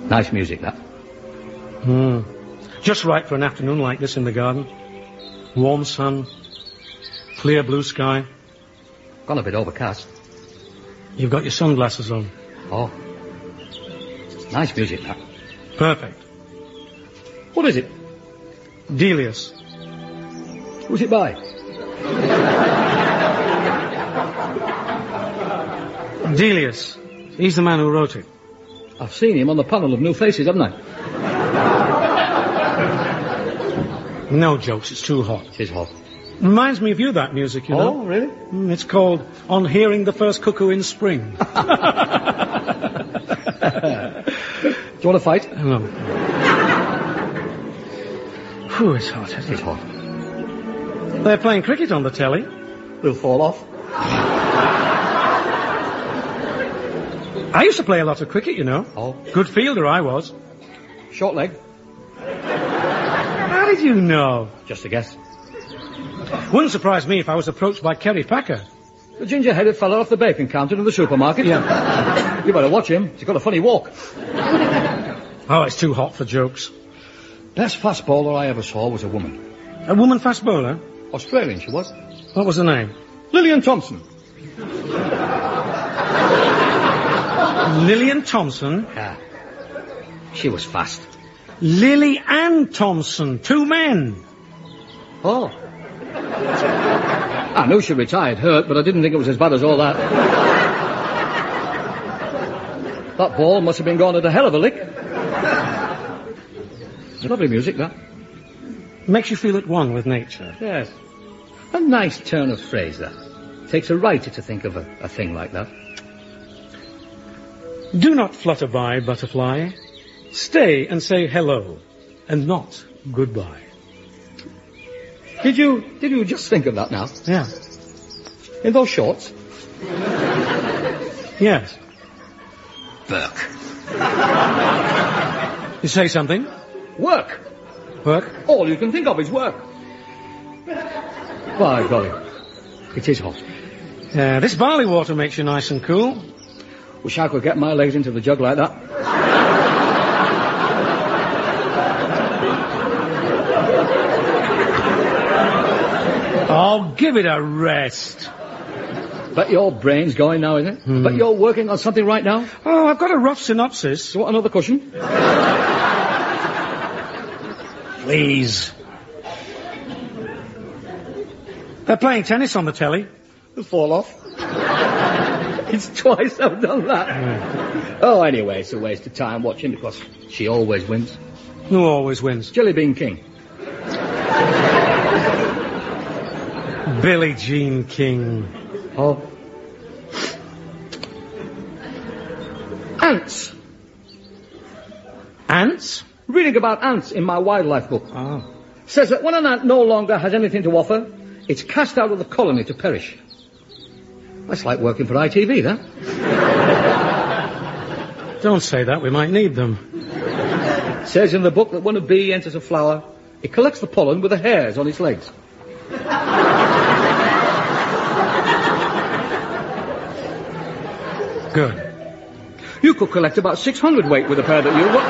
Nice music, that. Just right for an afternoon like this in the garden. Warm sun, clear blue sky. Gone a bit overcast. You've got your sunglasses on. Oh. Nice music, that. Perfect. What is it? Delius. Who's it by? Delius. He's the man who wrote it. I've seen him on the panel of New Faces, haven't I? No jokes, it's too hot. It is hot. Reminds me of you, that music, you know. Oh, really? It's called On Hearing the First Cuckoo in Spring. Do you want to fight? No. Whew, it's hot, isn't it? It's hot. They're playing cricket on the telly. We'll fall off. I used to play a lot of cricket, you know. Oh. Good fielder I was. Short leg. How did you know? Just a guess. Wouldn't surprise me if I was approached by Kerry Packer. The ginger-headed fella off the bacon counter in the supermarket. Yeah. You better watch him. He's got a funny walk. Oh, it's too hot for jokes. Best fast bowler I ever saw was a woman. A woman fast bowler? Australian, she was. What was her name? Lillian Thompson. Lillian Thompson? Yeah. She was fast. Lily Ann Thompson. 2 men. Oh. I knew she retired hurt, but I didn't think it was as bad as all that. That ball must have been gone at a hell of a lick. Lovely music, that. Makes you feel at one with nature. Yes. A nice turn of phrase, that. Takes a writer to think of a thing like that. Do not flutter by, butterfly. Stay and say hello, and not goodbye. Did you just think of that now? Yeah. In those shorts? Yes. Burke. You say something? Work. Work? All you can think of is work. By golly. It is hot. This barley water makes you nice and cool. Wish I could get my legs into the jug like that. Oh, give it a rest. Bet your brain's going now, isn't it? Bet you're working on something right now. Oh, I've got a rough synopsis. You want another cushion? Please. They're playing tennis on the telly. It'll fall off. It's twice I've done that. Yeah. Oh, anyway, it's a waste of time watching because she always wins. Who always wins? Jelly Bean King. Billie Jean King. Oh. Ants. Ants? Reading about ants in my wildlife book. Oh. Says that when an ant no longer has anything to offer, it's cast out of the colony to perish. That's like working for ITV, that. Don't say that, we might need them. It says in the book that when a bee enters a flower, it collects the pollen with the hairs on its legs. Good. You could collect about 600 weight with a pair that you, what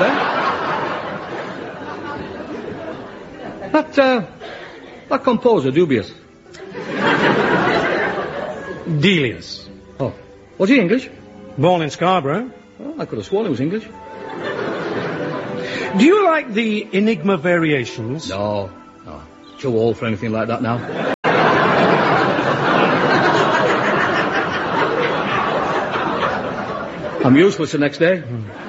then? That composer, Dubious. Delius. Oh. Was he English? Born in Scarborough. Oh, I could have sworn he was English. Do you like the Enigma variations? No. Too old for anything like that now. I'm useless the next day.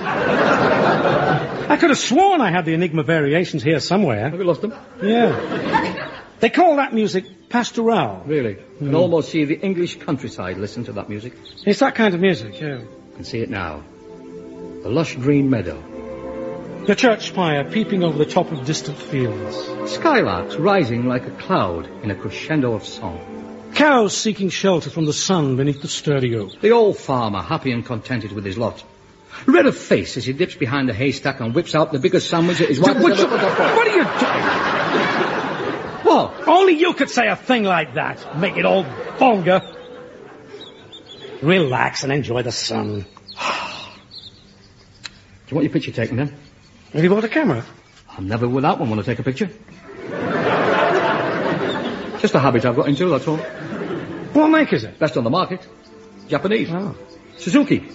I could have sworn I had the Enigma variations here somewhere. Have you lost them? Yeah. They call that music pastoral. Really? You can almost see the English countryside listen to that music. It's that kind of music, yeah. I can see it now. The lush green meadow. The church spire peeping over the top of distant fields. Skylarks rising like a cloud in a crescendo of song. Cows seeking shelter from the sun beneath the sturdy oak. The old farmer happy and contented with his lot. Red of face as he dips behind the haystack and whips out the biggest sandwich that his wife has ever put up for. What are you doing? What? Only you could say a thing like that. Make it all vulgar. Relax and enjoy the sun. you want your picture taken then? Have you bought a camera? I'm never without one when I take a picture. Just a habit I've got into, that's all. What make is it? Best on the market. Japanese. Oh. Suzuki.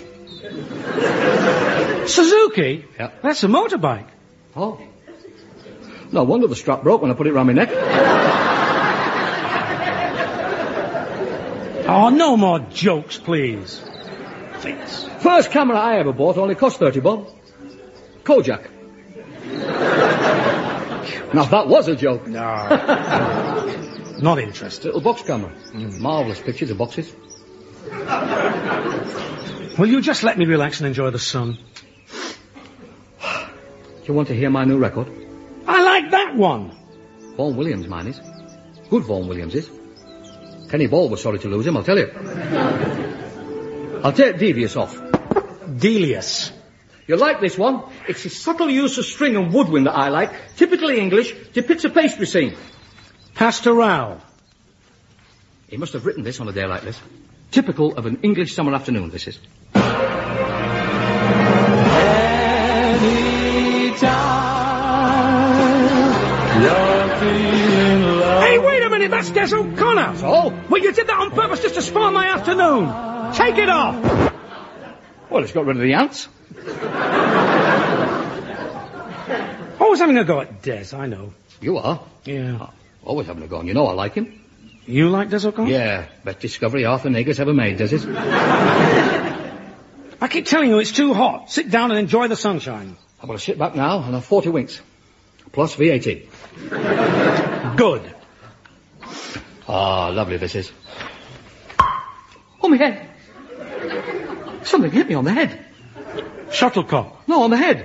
Suzuki? Yeah. That's a motorbike. Oh. No wonder the strap broke when I put it round my neck. Oh, no more jokes, please. Please. First camera I ever bought only cost 30 bob. Kojak. Now that was a joke. No. Not interested. Little box camera. Marvellous pictures of boxes. Will you just let me relax and enjoy the sun? Do you want to hear my new record? I like that one. Vaughan Williams, mine is. Good Vaughan Williams is. Kenny Ball was sorry to lose him, I'll tell you. I'll take Devious off. Delius. You like this one? It's the subtle use of string and woodwind that I like. Typically English, depicts a pastry scene. Pastoral. He must have written this on a day like this. Typical of an English summer afternoon, this is. Hey, wait a minute, that's Des O'Connor. So? Well, you did that on purpose just to spoil my afternoon. Take it off. Well, it's got rid of the ants. Always having a go at Des, I know. You are? Yeah. Always having a go on. You know I like him. You like Des O'Connor? Yeah, best discovery Arthur Negus ever made, does it? I keep telling you it's too hot. Sit down and enjoy the sunshine. I'm going to sit back now and have 40 winks. Plus VAT. Good. Ah, lovely this is. Oh, my head. Something hit me on the head. Shuttlecock. No, on the head.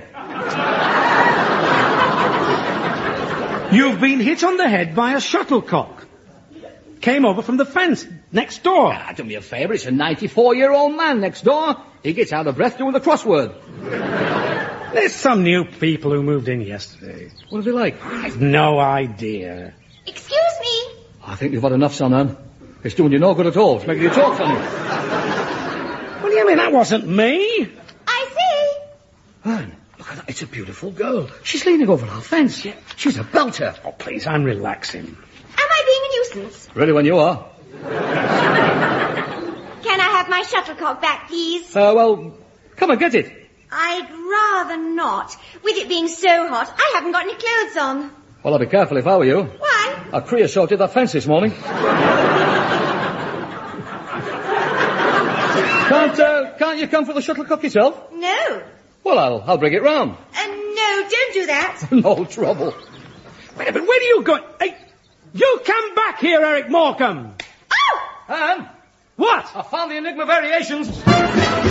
You've been hit on the head by a shuttlecock. Came over from the fence next door. Ah, do me a favour, it's a 94-year-old man next door. He gets out of breath doing the crossword. There's some new people who moved in yesterday. What are they like? I've no idea. Excuse me. I think you've had enough, son, Anne. It's doing you no good at all. It's making you talk funny. What do you mean that wasn't me? I see. Anne, look at that. It's a beautiful girl. She's leaning over our fence. Yeah. She's a belter. Oh, please, I'm relaxing. Am I being a nuisance? Ready when you are. Can I have my shuttlecock back, please? Well, come and get it. I'd rather not. With it being so hot, I haven't got any clothes on. Well, I'd be careful if I were you. Why? I creosoted that fence this morning. Can't you come for the shuttlecock yourself? No. Well, I'll bring it round. No, don't do that. No trouble. Wait a minute, where do you go? Hey, you come back here, Eric Morecambe. Oh! Anne, What? I found the Enigma variations.